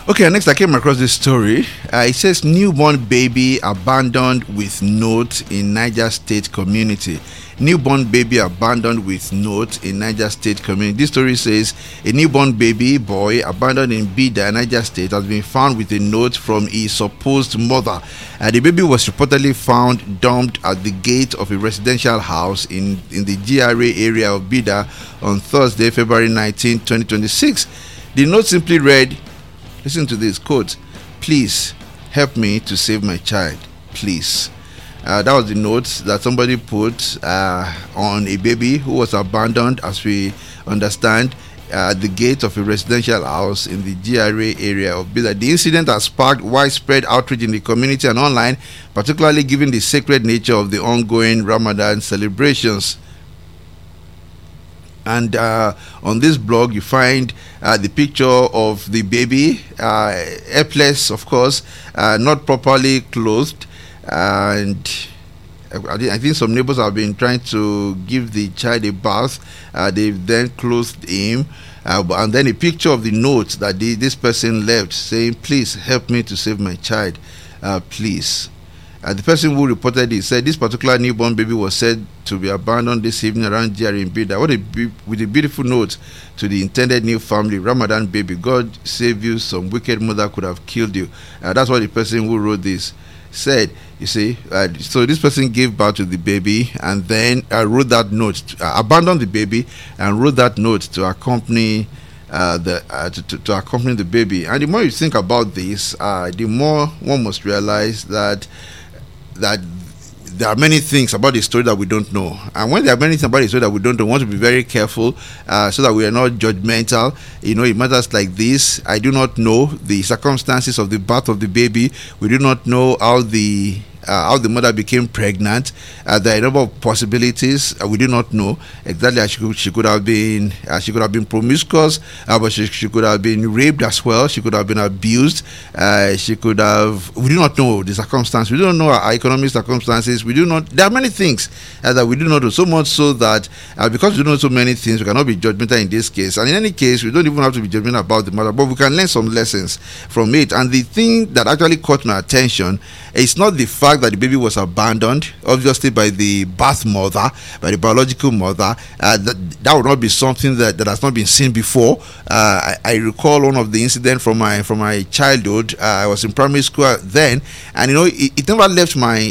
Okay, next I came across this story. It says newborn baby abandoned with note in Niger State community. Newborn baby abandoned with note in Niger State community. This story says a newborn baby boy abandoned in Bida, Niger State, has been found with a note from his supposed mother. The baby was reportedly found dumped at the gate of a residential house in the GRA area of Bida on Thursday, February 19, 2026. The note simply read, listen to this quote, "Please help me to save my child, please." That was the note that somebody put on a baby who was abandoned, as we understand, at the gate of a residential house in the GRA area of Bida. The incident has sparked widespread outrage in the community and online, particularly given the sacred nature of the ongoing Ramadan celebrations. And on this blog, you find the picture of the baby, helpless, of course, not properly clothed. And I think some neighbors have been trying to give the child a bath. They've then clothed him. And then a picture of the note that this person left saying, "Please help me to save my child, please." The person who reported it said this particular newborn baby was said to be abandoned this evening around GRA in Bida. With a beautiful note to the intended new family, "Ramadan baby, God save you, some wicked mother could have killed you." That's what the person who wrote this said. You see, so this person gave birth to the baby and then wrote that note, abandoned the baby and wrote that note to accompany to accompany the baby. And the more you think about this, the more one must realize that there are many things about the story that we don't know. And when there are many things about the story that we don't know, we want to be very careful so that we are not judgmental. In matters like this, I do not know the circumstances of the birth of the baby. We do not know how the mother became pregnant. There are a number of possibilities. We do not know exactly. She could have been promiscuous, but she could have been raped as well. She could have been abused. We do not know the circumstances. We don't know our economic circumstances. We do not. There are many things that we do not know. So much so that because we don't know so many things, we cannot be judgmental in this case. And in any case, we don't even have to be judgmental about the matter, but we can learn some lessons from it. And the thing that actually caught my attention is not the fact that the baby was abandoned, obviously by the birth mother, by the biological mother. That would not be something that has not been seen before. I recall one of the incidents from my childhood. I was in primary school then, and it never left my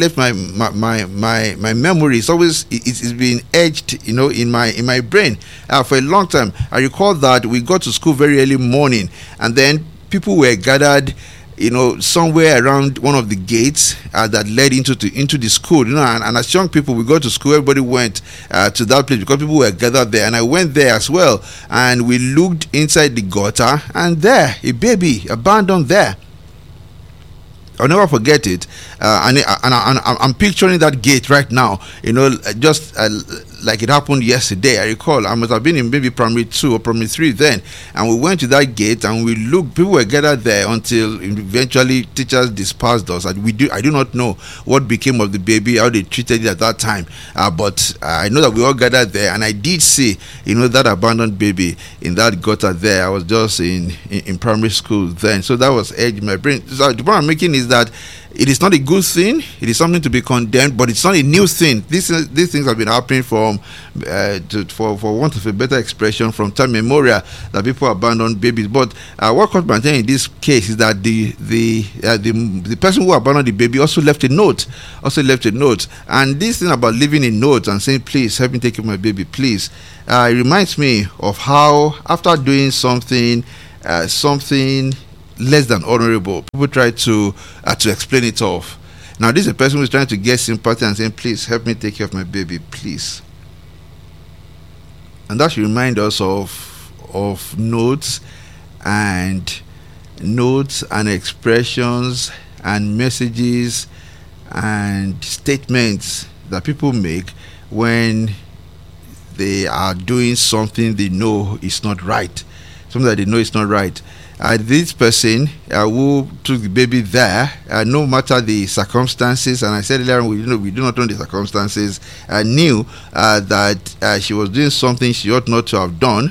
memory. It's been etched in my brain for a long time. I recall that we got to school very early morning, and then people were gathered somewhere around one of the gates that led into the school. And as young people, we go to school, everybody went to that place because people were gathered there, and I went there as well. And we looked inside the gutter, and there, a baby abandoned there. I'll never forget it. And I'm picturing that gate right now, just like it happened yesterday. I recall I must have been in maybe primary 2 or primary 3 then, and we went to that gate and we looked. People were gathered there until eventually teachers dispersed us. And I do not know what became of the baby, how they treated it at that time. But I know that we all gathered there, and I did see, that abandoned baby in that gutter there. I was just in primary school then, so that was edge in my brain. So the point I'm making is that it is not a good thing. It is something to be condemned, but it's not a new thing. These things have been happening for want of a better expression, from time memorial, that people abandon babies. But what caught my attention in this case is that the person who abandoned the baby also left a note. And this thing about leaving a note and saying, "Please help me take care of my baby, please," it reminds me of how after doing something less than honorable, people try to explain it off. Now, this is a person who is trying to get sympathy and saying, "Please help me take care of my baby, please." And that should remind us of notes and expressions and messages and statements that people make when they are doing something they know is not right. Something that they know is not right. This person who took the baby there, no matter the circumstances, and I said earlier on, we do not know the circumstances, knew that she was doing something she ought not to have done,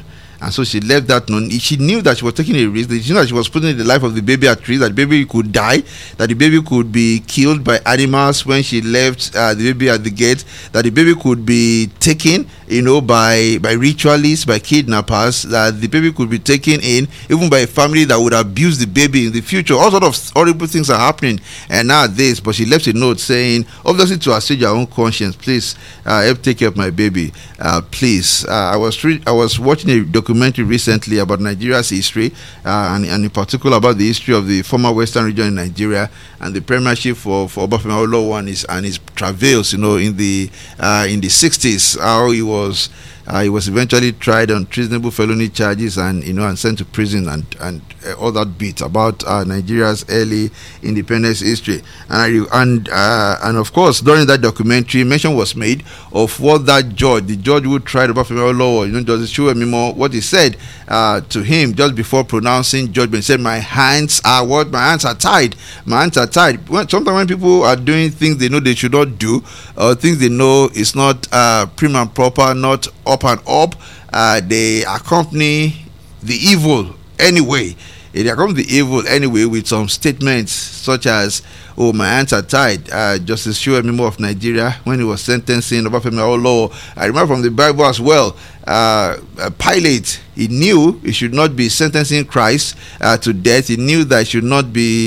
And so she left that known. She knew that she was taking a risk. She knew that she was putting the life of the baby at risk, that the baby could die, that the baby could be killed by animals when she left the baby at the gate, that the baby could be taken, by ritualists, by kidnappers, that the baby could be taken in even by a family that would abuse the baby in the future. All sort of horrible things are happening and nowadays. But she left a note saying, obviously to assuage her own conscience, please help take care of my baby, please. I was watching a documentary recently about Nigeria's history, and in particular about the history of the former Western region in Nigeria and the premiership for Obafemi Awolowo and his travails, in the 60s, how he was eventually tried on treasonable felony charges and sent to prison and all that bit about Nigeria's early independence history. And of course, during that documentary, mention was made of what the judge who tried Obafemi Awolowo, Justice Chukwuemimo, what he said to him just before pronouncing judgment. He said, "My hands are what? My hands are tied. My hands are tied." Sometimes when people are doing things they know they should not do, or things they know is not prim and proper, not up and up, they accompany the evil anyway. They accompany the evil anyway with some statements such as, "Oh, my hands are tied." Justice Chukwuemimo of Nigeria, when he was sentencing Obafemi Awolowo, I remember from the Bible as well, Pilate, he knew he should not be sentencing Christ to death. He knew that he should not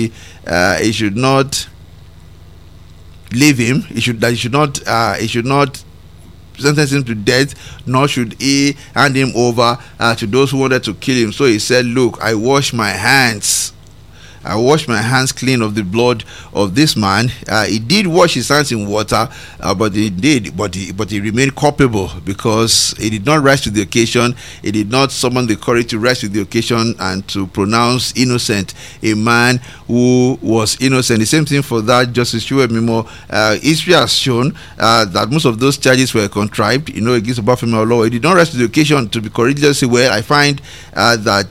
leave him. He should not sentence him to death, nor should he hand him over to those who wanted to kill him. So he said, "Look, I wash my hands clean of the blood of this man." He did wash his hands in water, but he remained culpable because he did not rise to the occasion. He did not summon the courage to rise to the occasion and to pronounce innocent a man who was innocent. The same thing for that Justice Chukwuemimo. History has shown that most of those charges were contrived, against Obafemi Awolowo. He did not rise to the occasion to be courageous. Well, I find that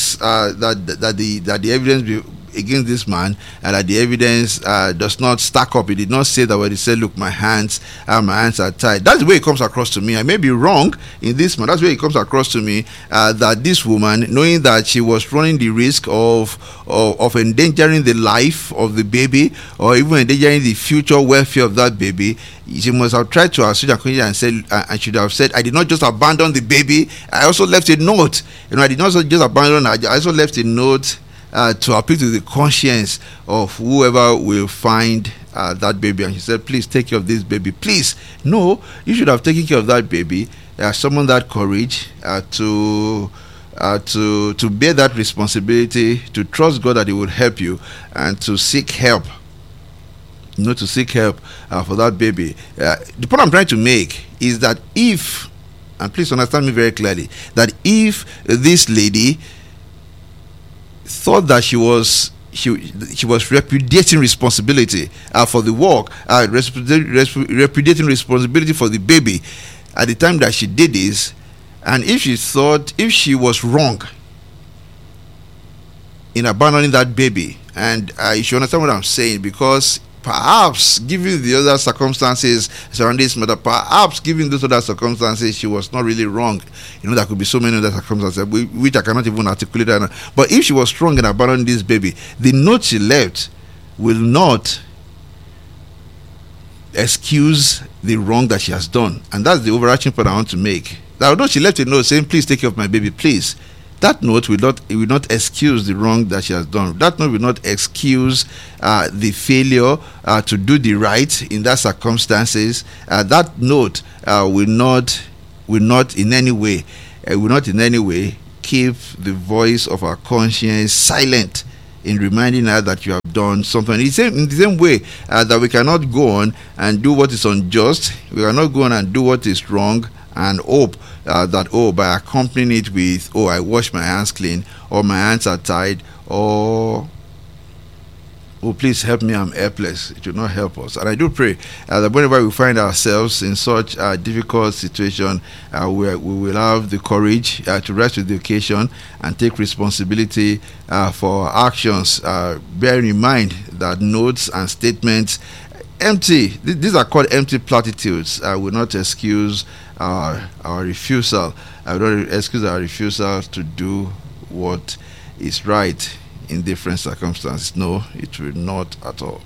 the evidence against this man, and that the evidence does not stack up. He did not say that when he said, "Look, my hands are tied." That's the way it comes across to me. I may be wrong in this man. That's the way it comes across to me, that this woman, knowing that she was running the risk of endangering the life of the baby, or even endangering the future welfare of that baby, she must have tried to assuage her conscience and should have said, "I did not just abandon the baby. I also left a note. I did not just abandon her. I also left a note to appeal to the conscience of whoever will find that baby." And she said, "Please take care of this baby. Please." No, you should have taken care of that baby. Summon that courage to bear that responsibility, to trust God that He will help you, and to seek help. To seek help for that baby. The point I'm trying to make is that and please understand me very clearly, that if this lady thought that she was repudiating responsibility for the work, repudiating responsibility for the baby at the time that she did this, and if she was wrong in abandoning that baby, and you should understand what I'm saying, because perhaps given the other circumstances surrounding this matter, perhaps given those other circumstances, she was not really wrong. There could be so many other circumstances which I cannot even articulate right now. But if she was strong in abandoning this baby, the note she left will not excuse the wrong that she has done. And that's the overarching point I want to make. That although she left a note saying, "Please take care of my baby, please," that note will not excuse the wrong that she has done. That note will not excuse the failure to do the right in that circumstances. That note will not in any way keep the voice of our conscience silent in reminding her that you have done something. In the same way that we cannot go on and do what is unjust, we cannot go on and do what is wrong and hope that by accompanying it with, "I wash my hands clean," or "My hands are tied," or "Oh, please help me, I'm helpless," it will not help us. And I do pray that whenever we find ourselves in such a difficult situation, we will have the courage to rise to the occasion and take responsibility for our actions, bearing in mind that notes and statements, these are called empty platitudes, will not excuse our refusal I don't excuse our refusal to do what is right in different circumstances. No, it will not at all.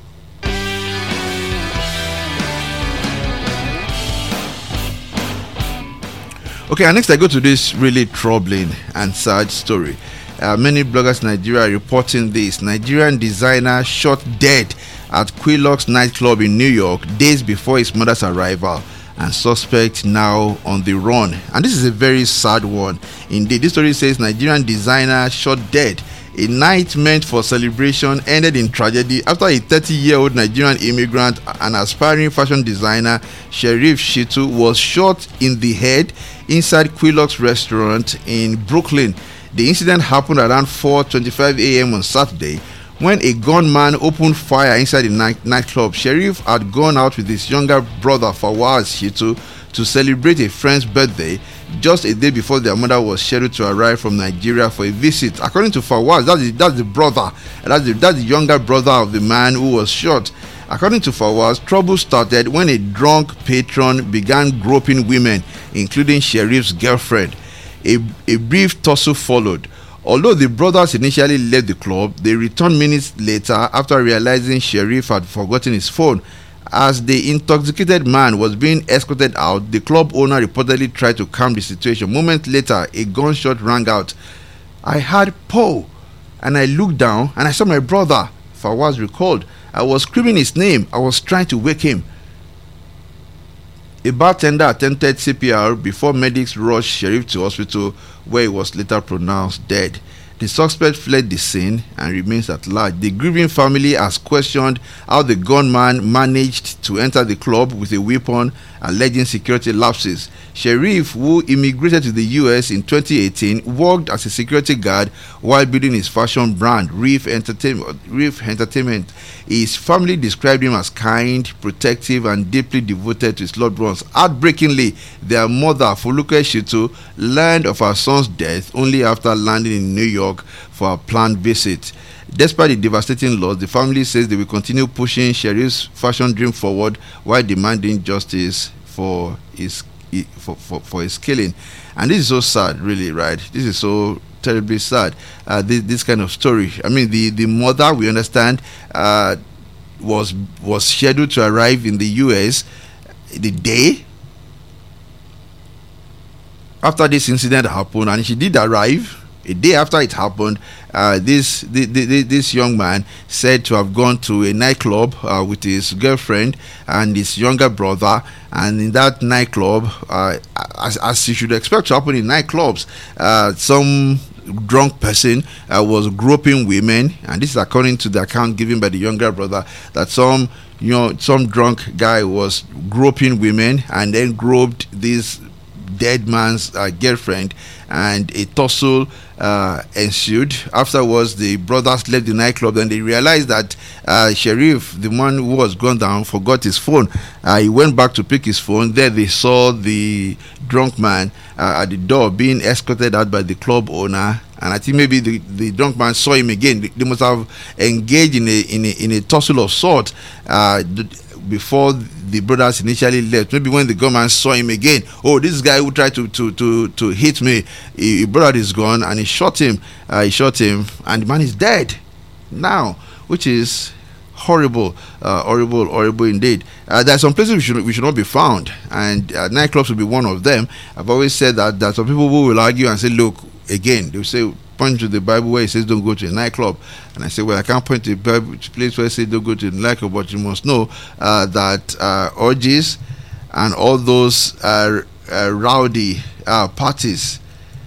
Okay, and next I go to this really troubling and sad story. Many bloggers in Nigeria are reporting this. Nigerian designer shot dead at Quilox nightclub in New York days before his mother's arrival, and suspect now on the run. And this is a very sad one indeed. This story says Nigerian designer shot dead. A night meant for celebration ended in tragedy after a 30-year-old Nigerian immigrant and aspiring fashion designer, Sherif Shitu, was shot in the head inside Quilox restaurant in Brooklyn. The incident happened around 4:25 a.m. on Saturday when a gunman opened fire inside the nightclub. Sherif had gone out with his younger brother Fawaz Shitu to celebrate a friend's birthday just a day before their mother was scheduled to arrive from Nigeria for a visit. According to Fawaz, that's the brother, that's the younger brother of the man who was shot. According to Fawaz, trouble started when a drunk patron began groping women, including Sherif's girlfriend. A brief tussle followed. Although the brothers initially left the club, they returned minutes later after realizing Sherif had forgotten his phone. As the intoxicated man was being escorted out, the club owner reportedly tried to calm the situation. Moments later, a gunshot rang out. "I heard Poe, and I looked down and I saw my brother," Fawaz recalled. "I was screaming his name. I was trying to wake him." A bartender attempted CPR before medics rushed Sherif to hospital, where he was later pronounced dead. The suspect fled the scene and remains at large. The grieving family has questioned how the gunman managed to enter the club with a weapon, alleging security lapses. Sherif, who immigrated to the US in 2018, worked as a security guard while building his fashion brand, Reef Entertainment. His family described him as kind, protective, and deeply devoted to his loved ones. Heartbreakingly, their mother, Foluke Shitu, learned of her son's death only after landing in New York for a planned visit. Despite the devastating loss, the family says they will continue pushing Sherif's fashion dream forward while demanding justice for his killing. And this is so sad, really, right? This is so terribly sad. This kind of story. I mean, the mother, we understand, was scheduled to arrive in the US the day after this incident happened, and she did arrive. A day after it happened, this young man said to have gone to a nightclub with his girlfriend and his younger brother, and in that nightclub, as you should expect to happen in nightclubs, some drunk person was groping women, and this is according to the account given by the younger brother, that some drunk guy was groping women and then groped this dead man's girlfriend, and a tussle ensued. Afterwards, the brothers left the nightclub, and they realized that Sherif, the man who was gone down, forgot his phone. He went back to pick his phone. There they saw the drunk man at the door being escorted out by the club owner, and I think maybe the drunk man saw him again. They must have engaged in a tussle of sorts before the brothers initially left. Maybe when the gunman saw him again, oh, this guy who tried to hit me, he brought his gun and he shot him, and the man is dead now, which is horrible, horrible indeed. There are some places we should not be found, and nightclubs will be one of them. I've always said that there are some people who will argue and say, look, again, they will say, point to the Bible where it says don't go to a nightclub, and I say, well, I can't point to a Bible place where it says don't go to a nightclub, but you must know that orgies and all those rowdy parties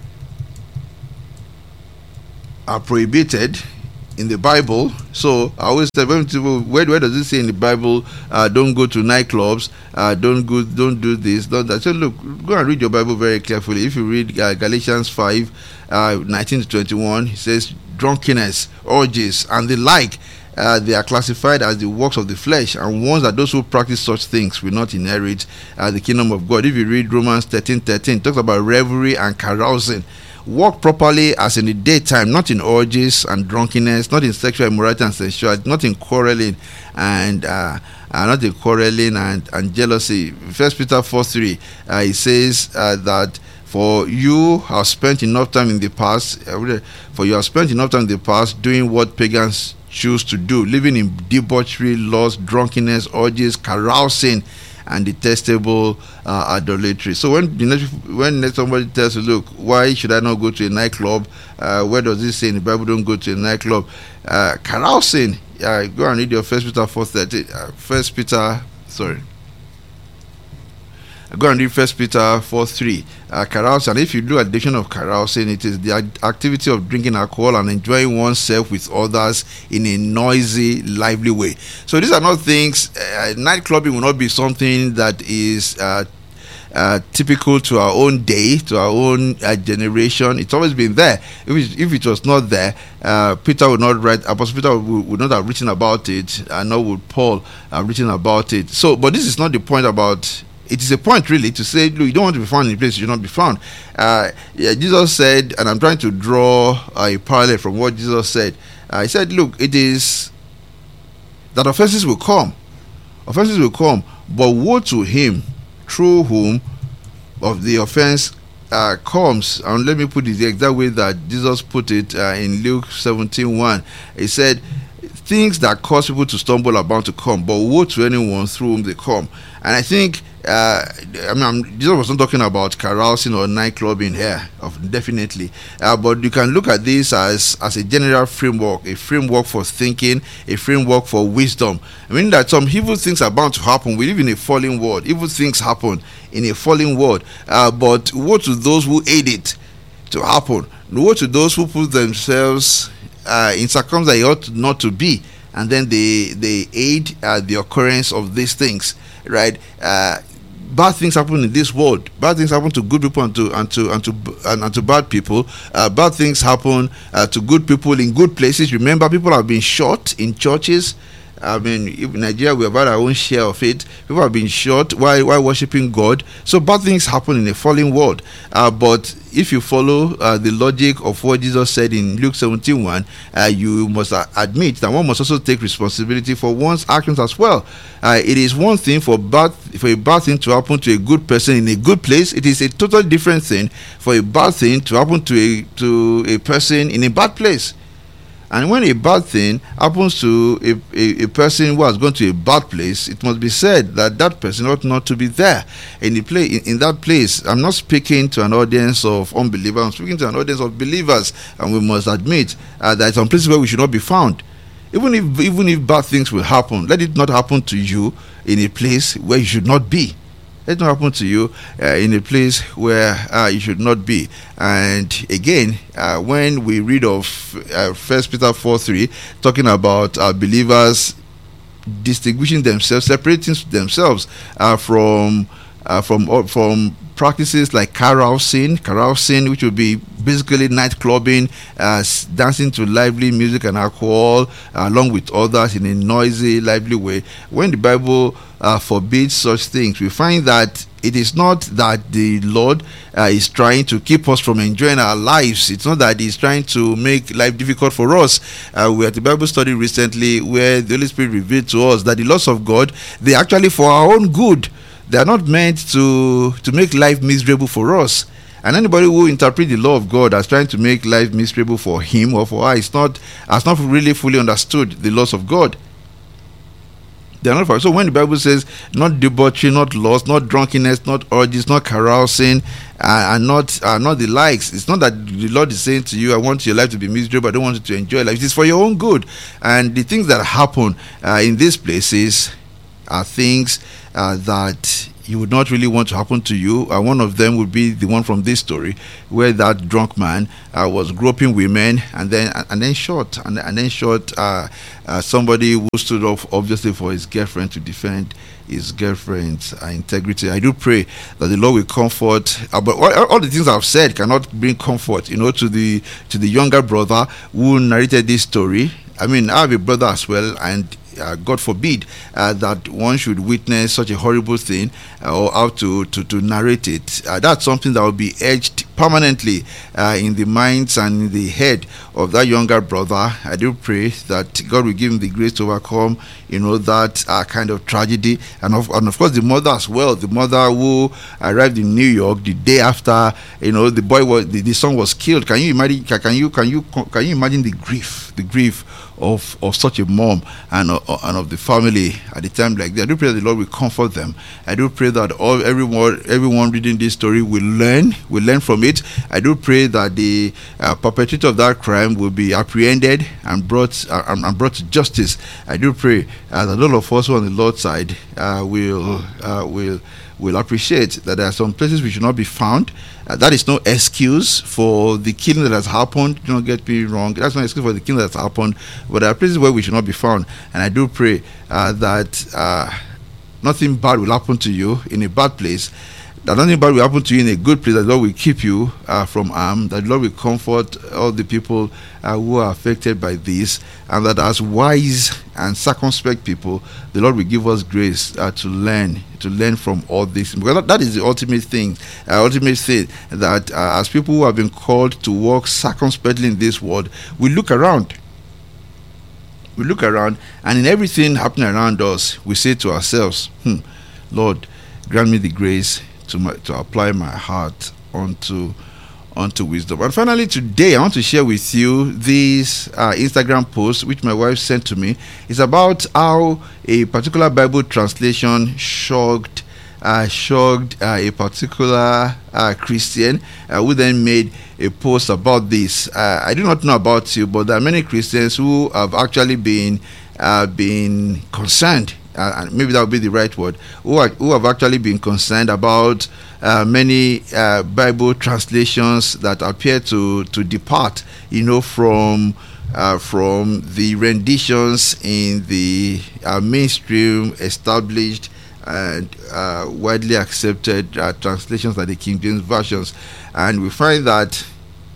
are prohibited in the Bible. So I always tell people, where does it say in the Bible don't go to nightclubs, don't do this, don't that? So look, go and read your Bible very carefully. If you read Galatians 5 19 to 21, it says drunkenness, orgies, and the like, they are classified as the works of the flesh, and warns that those who practice such things will not inherit the kingdom of God. If you read Romans 13:13, it talks about revelry and carousing. Walk properly as in the daytime, not in orgies and drunkenness, not in sexual immorality and sensuality, not in quarreling and jealousy. 1 Peter 4:3, it says that For you have spent enough time in the past, for you have spent enough time in the past doing what pagans choose to do, living in debauchery, lust, drunkenness, orgies, carousing, and detestable idolatry. So when somebody tells you, look, why should I not go to a nightclub? Where does it say in the Bible don't go to a nightclub? Carousing. Go and read your First Peter 4:13. Go and read 1 Peter 4:3. Carousing. And if you do a definition of carousing, it is the activity of drinking alcohol and enjoying oneself with others in a noisy, lively way. So these are not things. Night clubbing will not be something that is typical to our own day, to our own generation. It's always been there. If it was not there, Peter would not write. Apostle Peter would not have written about it, and nor would Paul have written about it. So, but this is not the point about. It is a point really to say, look, you don't want to be found in a place you should not be found. Jesus said, and I'm trying to draw a parallel from what Jesus said. He said, look, it is that offenses will come. Offenses will come, but woe to him through whom of the offense comes. And let me put it the exact way that Jesus put it in Luke 17:1. He said, things that cause people to stumble are bound to come, but woe to anyone through whom they come. And I think Jesus was not talking about carousing or nightclubbing here, definitely. But you can look at this as a general framework, a framework for thinking, a framework for wisdom. I mean that some evil things are bound to happen. We live in a fallen world. Evil things happen in a fallen world. But woe to those who aid it to happen. Woe to those who put themselves in circumstances they ought not to be, and then they aid the occurrence of these things, right? Bad things happen in this world. Bad things happen to good people and to bad people. Bad things happen to good people in good places. Remember, people have been shot in churches. I mean, in Nigeria, we have had our own share of it. People have been shot while worshiping God. So bad things happen in a fallen world. But if you follow the logic of what Jesus said in Luke 17:1, you must admit that one must also take responsibility for one's actions as well. It is one thing for a bad thing to happen to a good person in a good place. It is a totally different thing for a bad thing to happen to a person in a bad place. And when a bad thing happens to a person who has gone to a bad place, it must be said that that person ought not to be there in that place. I'm not speaking to an audience of unbelievers. I'm speaking to an audience of believers, and we must admit that some places where we should not be found. Even if bad things will happen, let it not happen to you in a place where you should not be. Let it not happen to you in a place where you should not be. And again, when we read of 1 Peter 4:3, talking about believers distinguishing themselves, separating themselves from practices like carousing, which would be basically night clubbing, dancing to lively music and alcohol, along with others in a noisy, lively way. When the Bible forbids such things, we find that it is not that the Lord is trying to keep us from enjoying our lives. It's not that He's trying to make life difficult for us. We had a Bible study recently where the Holy Spirit revealed to us that the laws of God, they are actually for our own good. They are not meant to make life miserable for us. And anybody who interprets the law of God as trying to make life miserable for him or for her has not really fully understood the laws of God. They are not for us. So when the Bible says not debauchery, not lust, not drunkenness, not orgies, not carousing, and not the likes, it's not that the Lord is saying to you, I want your life to be miserable, I don't want you to enjoy life. It is for your own good. And the things that happen in these places are things that you would not really want to happen to you. One of them would be the one from this story, where that drunk man was groping women and then shot somebody who stood up obviously for his girlfriend to defend his girlfriend's integrity. I do pray that the Lord will comfort. But all the things I've said cannot bring comfort, to the younger brother who narrated this story. I mean, I have a brother as well, and God forbid that one should witness such a horrible thing or how to narrate it. That's something that will be etched permanently in the minds and in the head of that younger brother. I do pray that God will give him the grace to overcome, that kind of tragedy, and of course the mother as well. The mother who arrived in New York the day after, the son was killed. Can you imagine? Can you imagine the grief of such a mom and of the family at the time like that? I do pray that the Lord will comfort them. I do pray that everyone reading this story will learn from it. I do pray that the perpetrator of that crime will be apprehended and brought to justice. I do pray that all of us who are on the Lord's side will appreciate that there are some places we should not be found. That is no excuse for the killing that has happened. Do not get me wrong. That's no excuse for the killing that has happened. But there are places where we should not be found. And I do pray that nothing bad will happen to you in a bad place. That nothing bad will happen to you in a good place. That the Lord will keep you from harm. That the Lord will comfort all the people who are affected by this. And that as wise and circumspect people, the Lord will give us grace to learn from all this. Because that is the ultimate thing. That as people who have been called to walk circumspectly in this world, we look around. And in everything happening around us, we say to ourselves, Lord, grant me the grace to apply my heart unto wisdom. And finally, today I want to share with you this Instagram post which my wife sent to me. It's about how a particular Bible translation shocked a particular Christian who then made a post about this. I do not know about you, but there are many Christians who have actually been concerned, and maybe that would be the right word, who have actually been concerned about many Bible translations that appear to depart, from the renditions in the mainstream established and widely accepted translations like the King James versions. And we find that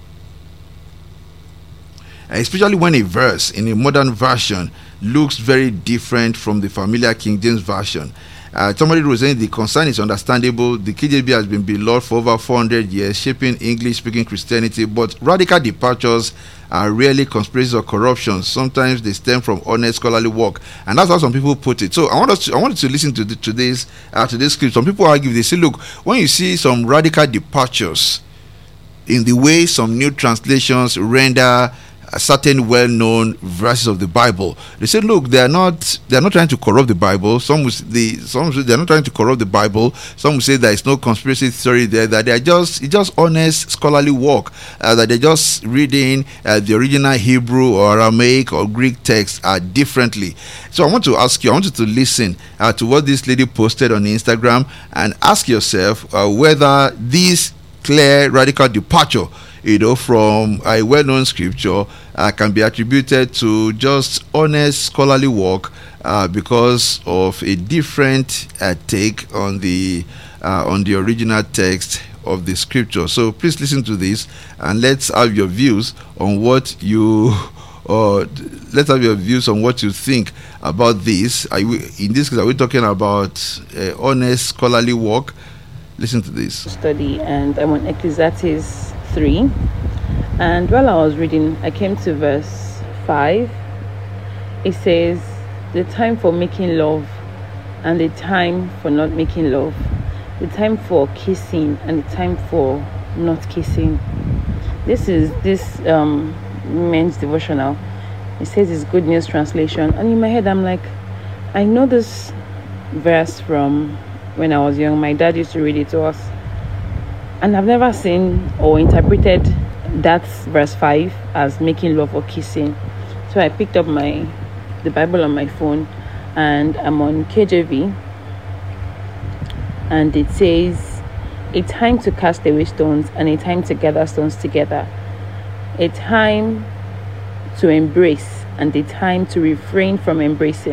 especially when a verse in a modern version looks very different from the familiar King James version. Somebody was saying the concern is understandable. The KJV has been beloved for over 400 years, shaping English-speaking Christianity, but radical departures are rarely conspiracies or corruption. Sometimes they stem from honest scholarly work, and that's how some people put it. So I want you to listen to this script. Some people argue, they say, look, when you see some radical departures in the way some new translations render certain well-known verses of the Bible, they say, look, they are not trying to corrupt the Bible. Some will say they are not trying to corrupt the Bible. Some will say there is no conspiracy theory there, that they are just honest scholarly work, that they're just reading the original Hebrew or Aramaic or Greek text differently. So I want you to listen to what this lady posted on Instagram and ask yourself whether this clear radical departure from a well-known scripture can be attributed to just honest scholarly work because of a different take on the original text of the scripture. So please listen to this and let's have your views on what you think about this. In this case, are we talking about honest scholarly work? Listen to this. Study, and I'm on Ecclesiastes 3, and while I was reading, I came to verse 5. It says, the time for making love and the time for not making love, the time for kissing and the time for not kissing. This men's devotional. It says it's Good News Translation, and in my head I'm like, I know this verse from when I was young. My dad used to read it to us, and I've never seen or interpreted that verse 5 as making love or kissing. So I picked up the Bible on my phone, and I'm on KJV, and it says, a time to cast away stones and a time to gather stones together, a time to embrace and a time to refrain from embracing.